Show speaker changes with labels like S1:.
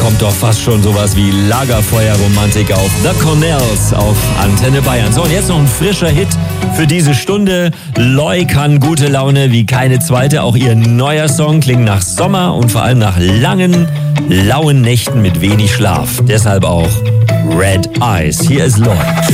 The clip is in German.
S1: kommt doch fast schon sowas wie Lagerfeuerromantik auf. The Cornells auf Antenne Bayern. So, und jetzt noch ein frischer Hit für diese Stunde. Loi kann gute Laune wie keine zweite. Auch ihr neuer Song klingt nach Sommer und vor allem nach langen, lauen Nächten mit wenig Schlaf. Deshalb auch Red Eyes. Hier ist Loi.